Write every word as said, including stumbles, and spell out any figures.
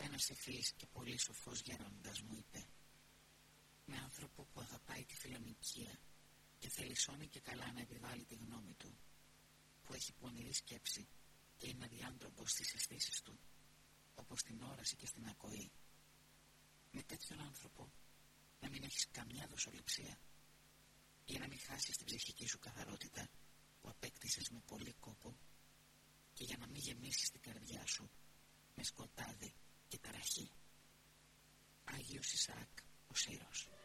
Ένας ευφυής και πολύ σοφός γέροντας μου είπε: με άνθρωπο που αγαπάει τη φιλονικία και θέλει σώνει και καλά να επιβάλλει τη γνώμη του, που έχει πονηρή σκέψη και είναι αδιάντροπος στις αισθήσεις του, όπως στην όραση και στην ακοή. Με τέτοιον άνθρωπο να μην έχεις καμιά δοσοληψία, για να μην χάσεις την ψυχική σου καθαρότητα που απέκτησες με πολύ κόπο, και για να μην γεμίσεις την καρδιά σου με σκοτάδι και ταραχή. Άγιος Ισαάκ ο Σύρος.